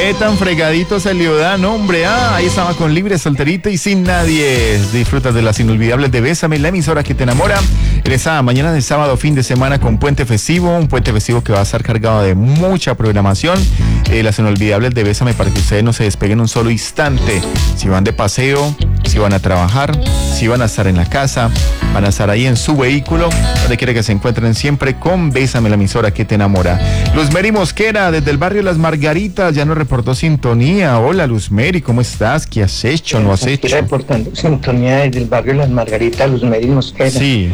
Qué tan fregadito se le da, no, hombre. Ahí estaba con Libre, Solterita y Sin Nadie. Disfrutas de las inolvidables de Bésame, la emisora que te enamora. En esa mañana de sábado, fin de semana con puente festivo. Un puente festivo que va a estar cargado de mucha programación. Las inolvidables de Bésame para que ustedes no se despeguen un solo instante. Si van de paseo, si van a trabajar, si van a estar en la casa, van a estar ahí en su vehículo, donde quiera que se encuentren siempre con Bésame, la emisora que te enamora. Luzmeri Mosquera, desde el barrio Las Margaritas, ya nos reportó sintonía. Hola, Luzmeri, ¿cómo estás? ¿Qué has hecho? ¿No has hecho? Reportando sintonía desde el barrio Las Margaritas, Luzmeri Mosquera. Sí.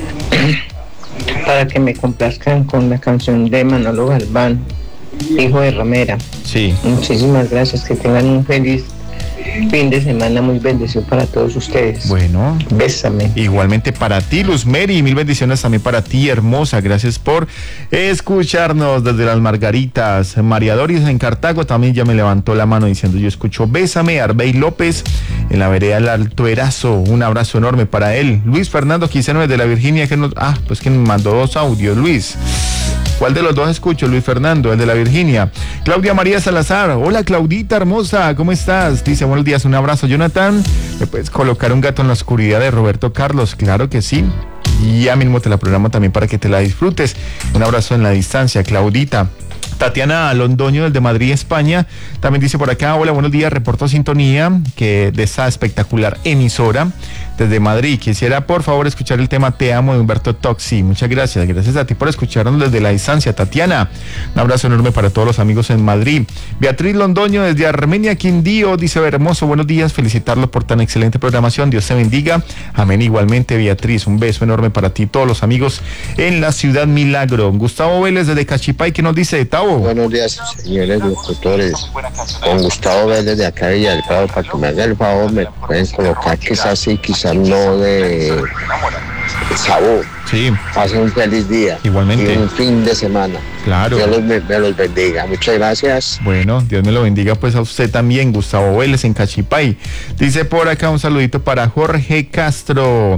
Para que me complazcan con la canción de Manolo Galván, hijo de Ramera. Sí. Muchísimas gracias, que tengan un feliz fin de semana, muy bendecido para todos ustedes. Bueno, Bésame. Igualmente para ti, Luzmeri, mil bendiciones también para ti, hermosa. Gracias por escucharnos desde Las Margaritas. María Doris en Cartago también ya me levantó la mano diciendo: yo escucho Bésame. Arbey López en la vereda del Alto Erazo, un abrazo enorme para él. Luis Fernando Quiseno desde la Virginia, que me mandó 2 audios, Luis. ¿Cuál de los dos escucho? Luis Fernando, el de la Virginia. Claudia María Salazar, hola Claudita hermosa, ¿cómo estás? Dice: buenos días, un abrazo. Jonathan, ¿me puedes colocar Un gato en la oscuridad de Roberto Carlos? Claro que sí. Y ya mismo te la programo también para que te la disfrutes. Un abrazo en la distancia, Claudita. Tatiana Londoño, desde Madrid, España, también dice por acá: hola, buenos días, reporto sintonía que de esta espectacular emisora desde Madrid. Quisiera por favor escuchar el tema Te Amo de Humberto Toxi. Muchas gracias, gracias a ti por escucharnos desde la distancia, Tatiana. Un abrazo enorme para todos los amigos en Madrid. Beatriz Londoño desde Armenia, Quindío, dice: hermoso, buenos días, felicitarlo por tan excelente programación, Dios te bendiga. Amén. Igualmente, Beatriz, un beso enorme para ti, todos los amigos en la ciudad Milagro. Gustavo Vélez desde Cachipay, que nos dice: Tavo. Buenos días, señores locutores. Con Gustavo Vélez de acá de Villa del Prado, para que me haga el favor, me pueden colocar quizás sí, quizás no de sabor. Sí. Pasen un feliz día. Igualmente. Y un fin de semana. Claro. Dios me los bendiga. Muchas gracias. Bueno, Dios me lo bendiga pues a usted también, Gustavo Vélez en Cachipay. Dice por acá un saludito para Jorge Castro,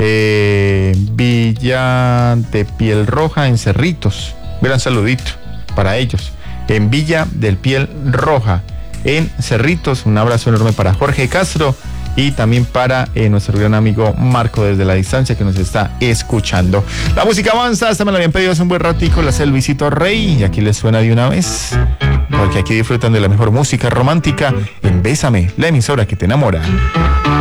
Villa de Piel Roja en Cerritos. Gran saludito para ellos. En Villa del Piel Roja en Cerritos. Un abrazo enorme para Jorge Castro. Y también para nuestro gran amigo Marco desde la distancia que nos está escuchando. La música avanza, hasta me lo habían pedido hace un buen ratico, la hace Luisito Rey y aquí les suena de una vez, porque aquí disfrutan de la mejor música romántica en Bésame, la emisora que te enamora.